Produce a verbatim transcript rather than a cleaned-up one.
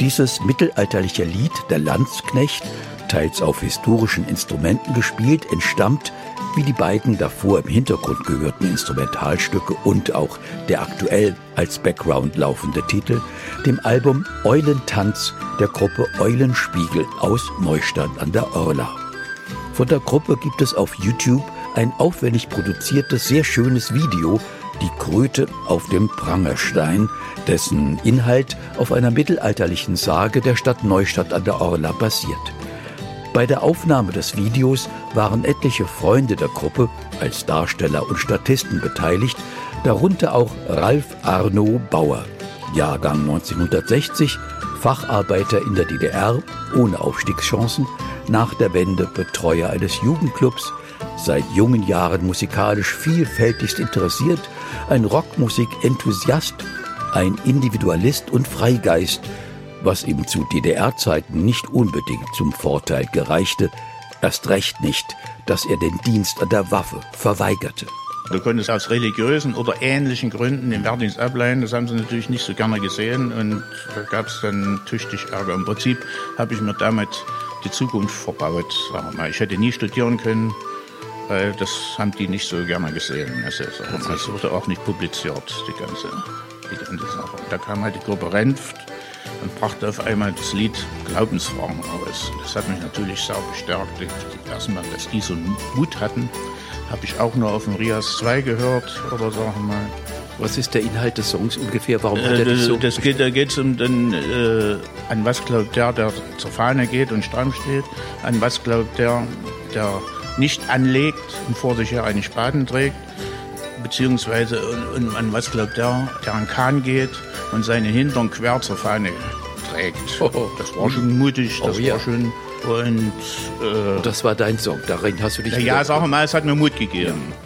Dieses mittelalterliche Lied, der Landsknecht, teils auf historischen Instrumenten gespielt, entstammt, wie die beiden davor im Hintergrund gehörten Instrumentalstücke und auch der aktuell als Background laufende Titel, dem Album Eulentanz der Gruppe Eulenspiegel aus Neustadt an der Orla. Von der Gruppe gibt es auf YouTube ein aufwendig produziertes, sehr schönes Video, Die Kröte auf dem Prangerstein, dessen Inhalt auf einer mittelalterlichen Sage der Stadt Neustadt an der Orla basiert. Bei der Aufnahme des Videos waren etliche Freunde der Gruppe als Darsteller und Statisten beteiligt, darunter auch Ralf Arno Bauer, Jahrgang neunzehnhundertsechzig, Facharbeiter in der D D R, ohne Aufstiegschancen, nach der Wende Betreuer eines Jugendclubs, seit jungen Jahren musikalisch vielfältigst interessiert, ein Rockmusik-Enthusiast, ein Individualist und Freigeist, was ihm zu D D R-Zeiten nicht unbedingt zum Vorteil gereichte, erst recht nicht, dass er den Dienst an der Waffe verweigerte. Du konntest aus religiösen oder ähnlichen Gründen den Wehrdienst ablehnen. Das haben sie natürlich nicht so gerne gesehen und da gab es dann tüchtig Ärger. Im Prinzip habe ich mir damit die Zukunft verbaut. Sagen wir mal. Ich hätte nie studieren können, weil das haben die nicht so gerne gesehen. Also, das wurde auch nicht publiziert, die ganze, die ganze Sache. Da kam halt die Gruppe Renft und brachte auf einmal das Lied Glaubensfragen raus. Das hat mich natürlich sehr bestärkt. Erstmal, dass die so einen Mut hatten, habe ich auch nur auf dem Rias zwei gehört, oder sagen wir mal. Was ist der Inhalt des Songs ungefähr? Warum hat er äh, dich so das geht, Da geht es um den, äh, an was glaubt der, der zur Fahne geht und stramm steht, an was glaubt der, der nicht anlegt und vor sich her einen Spaten trägt, beziehungsweise und, und an was glaubt der, der an Kahn geht und seine Hintern quer zur Fahne trägt. Oh, das war schon mutig, das oh, ja. war schon... Und, äh, und das war dein Song, darin hast du dich... Ja, ja, sag mal, es hat mir Mut gegeben. Ja.